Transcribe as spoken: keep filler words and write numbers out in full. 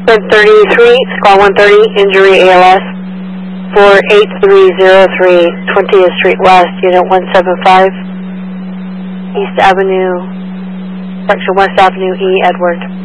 one thirty-three, squad one thirty, injury A L S, four eight three zero three, twentieth Street West, unit one seven five, East Avenue, section West Avenue E, Edward.